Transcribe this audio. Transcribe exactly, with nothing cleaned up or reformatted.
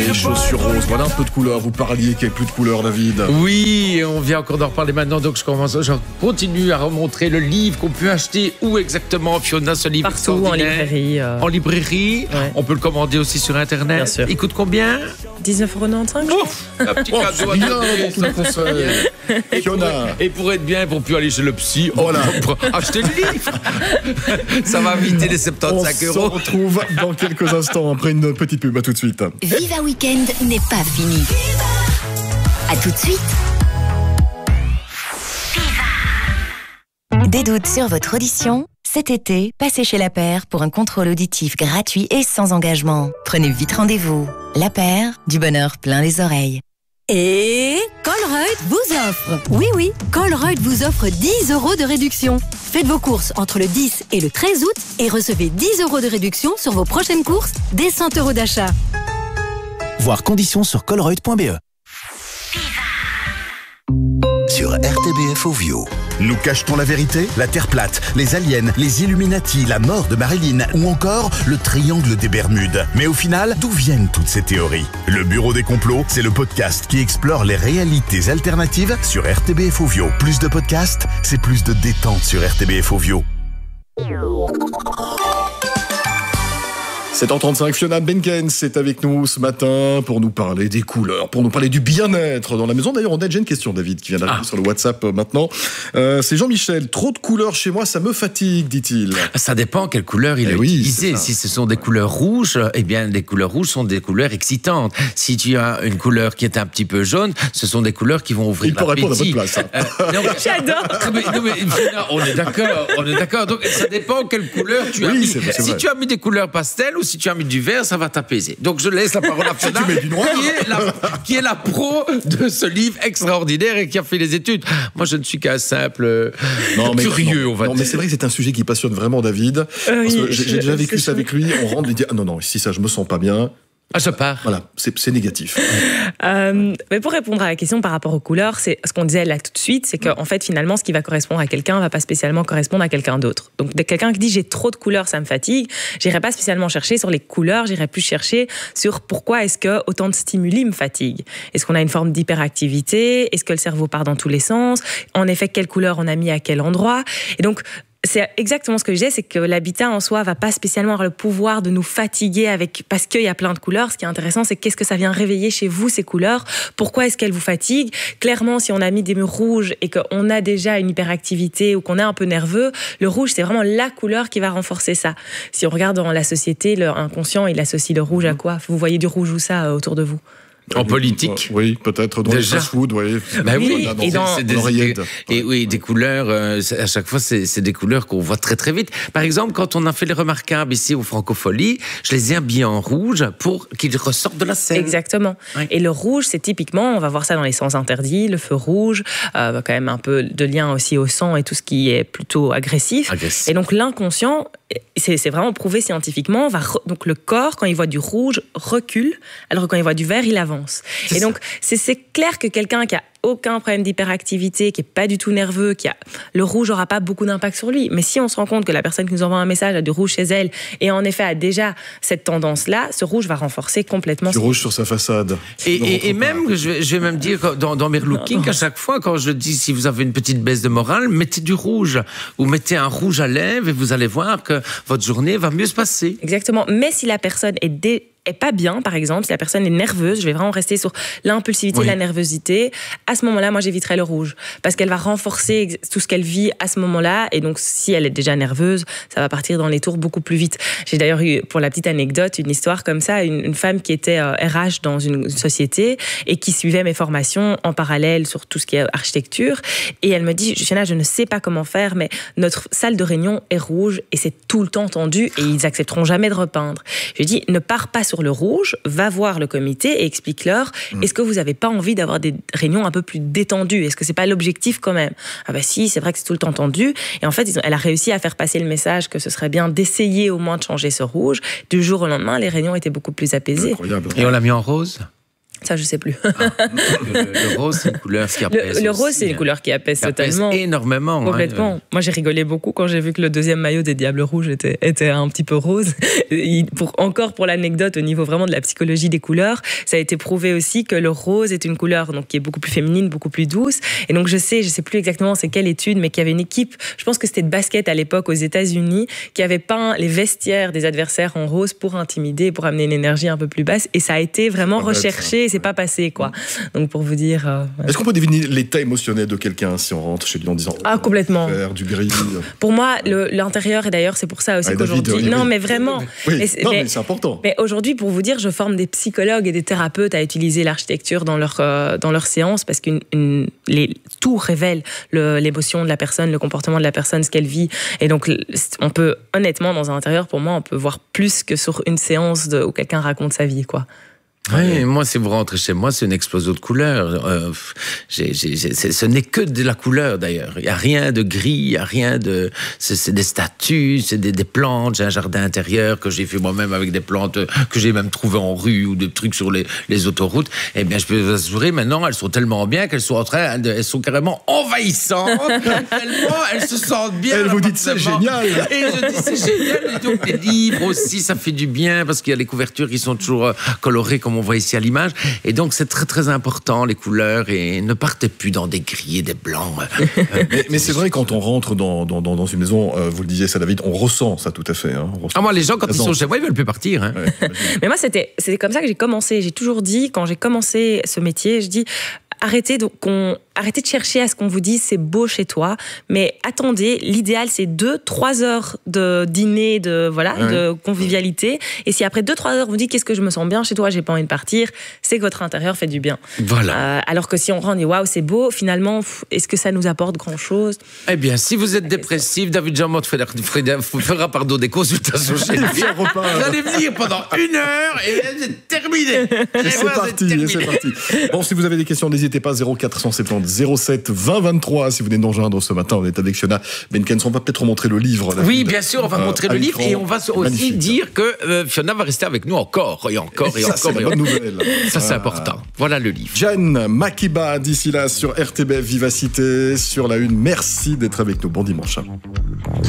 les chaussures roses. Voilà un peu de couleur. Vous parliez qu'il n'y avait plus de couleur, David. Oui, on vient encore d'en reparler maintenant. Donc je, commence, je continue à remontrer le livre qu'on peut acheter. Où exactement, Fiona, ce livre? Partout, en librairie. Euh... En librairie. Ouais. On peut le commander aussi sur Internet. Bien sûr. Il coûte combien? dix-neuf euros quatre-vingt-quinze. Ouf, un petit Oh, cadeau. bien dans tout le conseil. Et pour, et pour être bien, pour plus aller chez le psy, voilà. On acheter le livre. Ça va éviter les soixante-quinze euros. On se retrouve dans quelques instants après une petite pub. À tout de suite. Viva Weekend n'est pas fini. À tout de suite. Des doutes sur votre audition? Cet été, passez chez La Paire pour un contrôle auditif gratuit et sans engagement. Prenez vite rendez-vous. La Paire, du bonheur plein les oreilles. Et Colruyt vous offre. Oui, oui, Colruyt vous offre dix euros de réduction. Faites vos courses entre le dix et le treize août et recevez dix euros de réduction sur vos prochaines courses dès cent euros d'achat. Voir conditions sur colruyt point b e. Sur R T B F Ovio. Nous cachetons la vérité, la Terre plate, les aliens, les Illuminati, la mort de Marilyn ou encore le triangle des Bermudes. Mais au final, d'où viennent toutes ces théories? Le Bureau des complots, c'est le podcast qui explore les réalités alternatives sur R T B F Ovio. Plus de podcasts, c'est plus de détente sur R T B F Ovio. sept heures trente-cinq, Fiona Benkens est avec nous ce matin pour nous parler des couleurs, pour nous parler du bien-être dans la maison. D'ailleurs, on a déjà une question, David, qui vient d'arriver ah. sur le WhatsApp euh, maintenant. Euh, c'est Jean-Michel. Trop de couleurs chez moi, ça me fatigue, dit-il. Ça dépend quelle couleur il eh a oui, utilisé. Si ce sont des couleurs rouges, eh bien, les couleurs rouges sont des couleurs excitantes. Si tu as une couleur qui est un petit peu jaune, ce sont des couleurs qui vont ouvrir l'appétit. Il peut répondre à votre place. Hein. Euh, non, J'adore. Mais, non, mais, Fiona, on est d'accord, on est d'accord. Donc, ça dépend quelle couleur tu as oui, mis. C'est, c'est si vrai. tu as mis des couleurs pastel ou si tu as mis du vert, ça va t'apaiser. Donc je laisse la parole à Fiona, tu mets du noir. qui, est la, qui est la pro de ce livre extraordinaire et qui a fait les études. Moi, je ne suis qu'un simple non, mais, curieux, non, on va non, dire. mais c'est vrai que c'est un sujet qui passionne vraiment David. Euh, parce oui, que j'ai, j'ai déjà vécu ça avec lui. On rentre et dit ah non non, ici ça je me sens pas bien. Ah, je pars. Voilà, c'est, c'est négatif. Euh, mais pour répondre à la question par rapport aux couleurs, c'est ce qu'on disait là tout de suite, c'est qu'en fait finalement ce qui va correspondre à quelqu'un ne va pas spécialement correspondre à quelqu'un d'autre. Donc dès quelqu'un qui dit j'ai trop de couleurs, ça me fatigue, j'irai pas spécialement chercher sur les couleurs, j'irai plus chercher sur pourquoi est-ce que autant de stimuli me fatiguent. Est-ce qu'on a une forme d'hyperactivité? Est-ce que le cerveau part dans tous les sens? En effet, quelle couleur on a mis à quel endroit? Et donc c'est exactement ce que je disais, c'est que l'habitat en soi va pas spécialement avoir le pouvoir de nous fatiguer avec, parce qu'il y a plein de couleurs. Ce qui est intéressant, c'est qu'est-ce que ça vient réveiller chez vous, ces couleurs? Pourquoi est-ce qu'elles vous fatiguent? Clairement, si on a mis des murs rouges et qu'on a déjà une hyperactivité ou qu'on est un peu nerveux, le rouge, c'est vraiment la couleur qui va renforcer ça. Si on regarde dans la société, le inconscient, il associe le rouge à quoi? Vous voyez du rouge où ça euh, autour de vous? En politique, oui, peut-être dans déjà. le fast-food, oui. Ben oui, dans, et, dans, c'est des, des, et oui, des couleurs. Euh, à chaque fois, c'est, c'est des couleurs qu'on voit très très vite. Par exemple, quand on a fait les remarquables ici au Francophonie, je les ai habillés en rouge pour qu'ils ressortent de la scène. Exactement. Oui. Et le rouge, c'est typiquement, on va voir ça dans les sens interdits, le feu rouge, euh, quand même un peu de lien aussi au sang et tout ce qui est plutôt agressif. Agressif. Et donc l'inconscient, c'est, c'est vraiment prouvé scientifiquement. Va re, donc le corps, quand il voit du rouge, recule, alors que quand il voit du vert, il avance. C'est et donc, c'est, c'est clair que quelqu'un qui a aucun problème d'hyperactivité, qui est pas du tout nerveux, qui a le rouge aura pas beaucoup d'impact sur lui. Mais si on se rend compte que la personne qui nous envoie un message a du rouge chez elle et en effet a déjà cette tendance-là, ce rouge va renforcer complètement. Du rouge sur sa façade. Et, et, et même, je vais, je vais même dire dans, dans mes looking, à chaque fois, quand je dis si vous avez une petite baisse de morale, mettez du rouge ou mettez un rouge à lèvres et vous allez voir que votre journée va mieux se passer. Exactement. Mais si la personne est dé est pas bien, par exemple, si la personne est nerveuse, je vais vraiment rester sur l'impulsivité, oui. la nervosité, à ce moment-là, moi, j'éviterai le rouge. Parce qu'elle va renforcer tout ce qu'elle vit à ce moment-là. Et donc, si elle est déjà nerveuse, ça va partir dans les tours beaucoup plus vite. J'ai d'ailleurs eu, pour la petite anecdote, une histoire comme ça, une, une femme qui était euh, R H dans une, une société et qui suivait mes formations en parallèle sur tout ce qui est architecture. Et elle me dit, Fiona, je ne sais pas comment faire, mais notre salle de réunion est rouge et c'est tout le temps tendu et ils accepteront jamais de repeindre. Je lui dis, ne pars pas sur le rouge, va voir le comité et explique-leur, mmh. est-ce que vous n'avez pas envie d'avoir des réunions un peu plus détendues? Est-ce que c'est pas l'objectif quand même? Ah ben si, c'est vrai que c'est tout le temps tendu. Et en fait, ils ont, elle a réussi à faire passer le message que ce serait bien d'essayer au moins de changer ce rouge. Du jour au lendemain, les réunions étaient beaucoup plus apaisées. Incroyable. Et on l'a mis en rose? Ça, je sais plus. Ah, le, le rose, c'est une couleur qui apaise. Le, le rose, aussi, c'est une couleur qui apaise qui apaise totalement. énormément. Complètement. Hein. Moi, j'ai rigolé beaucoup quand j'ai vu que le deuxième maillot des Diables Rouges était, était un petit peu rose. Et pour, encore pour l'anecdote, au niveau vraiment de la psychologie des couleurs, ça a été prouvé aussi que le rose est une couleur donc, qui est beaucoup plus féminine, beaucoup plus douce. Et donc, je sais, je sais plus exactement c'est quelle étude, mais qu'il y avait une équipe, je pense que c'était de basket à l'époque aux États-Unis, qui avait peint les vestiaires des adversaires en rose pour intimider, pour amener une énergie un peu plus basse. Et ça a été vraiment recherché, et c'est pas passé, quoi. Donc pour vous dire... Euh, Est-ce qu'on peut deviner l'état émotionnel de quelqu'un si on rentre chez lui en disant ah, complètement. Faire du gris. Pour moi, le, l'intérieur, et d'ailleurs c'est pour ça aussi ah, qu'aujourd'hui... David, oui, non oui. mais vraiment. Oui. Mais, non mais, mais c'est important. Mais aujourd'hui, pour vous dire, je forme des psychologues et des thérapeutes à utiliser l'architecture dans leur, euh, dans leur séance parce que tout révèle le, l'émotion de la personne, le comportement de la personne, ce qu'elle vit. Et donc on peut, honnêtement, dans un intérieur, pour moi, on peut voir plus que sur une séance de, où quelqu'un raconte sa vie, quoi. Oui, moi, si vous rentrez chez moi, c'est une explosion de couleurs. Euh, j'ai, j'ai, j'ai, ce n'est que de la couleur, d'ailleurs. Il n'y a rien de gris, il n'y a rien de... C'est, c'est des statues, c'est des, des plantes. J'ai un jardin intérieur que j'ai fait moi-même avec des plantes que j'ai même trouvées en rue ou des trucs sur les, les autoroutes. Eh bien, je peux vous assurer, maintenant, elles sont tellement bien qu'elles sont en train de, elles sont carrément envahissantes. Tellement elles se sentent bien. Elle vous dit c'est génial. Et je dis c'est génial. Et donc, les livres aussi, ça fait du bien parce qu'il y a les couvertures qui sont toujours colorées comme on voit ici à l'image. Et donc, c'est très, très important, les couleurs. Et ne partez plus dans des gris et des blancs. mais, mais c'est vrai, quand on rentre dans, dans, dans une maison, euh, vous le disiez ça, David, on ressent ça tout à fait. Hein, ah, moi, les gens, quand ils sont chez moi, ils veulent plus partir. Hein. Ouais, mais moi, c'était, c'était comme ça que j'ai commencé. J'ai toujours dit, quand j'ai commencé ce métier, je dis... Arrêtez, donc, qu'on, arrêtez de chercher à ce qu'on vous dise c'est beau chez toi, mais attendez, l'idéal c'est deux, trois heures de dîner, de, voilà, ouais. de convivialité. Et si après deux, trois heures vous dites qu'est-ce que je me sens bien chez toi, j'ai pas envie de partir, c'est que votre intérieur fait du bien. Voilà. Euh, alors que si on rentre et dit waouh, c'est beau, finalement, est-ce que ça nous apporte grand-chose? Eh bien, si vous êtes dépressif, David Jean-Mott fera pardon, des consultations chez lui. Vous allez venir pendant une heure et c'est terminé. Et c'est, parti, et c'est parti. Bon, si vous avez des questions, n'hésitez pas, zéro quatre cent soixante-dix zéro sept vingt vingt-trois si vous venez de nous rejoindre ce matin. On est avec Fiona Benkens. On va peut-être remontrer le livre. David. Oui, bien sûr, on va euh, montrer le livre et on va aussi magnifique. dire que euh, Fiona va rester avec nous encore et encore et, et ça, encore. C'est et bonne nouvelle. Ça, c'est euh, important. Voilà le livre. Jen Makiba, d'ici là, sur R T B F Vivacité, sur la une. Merci d'être avec nous. Bon dimanche.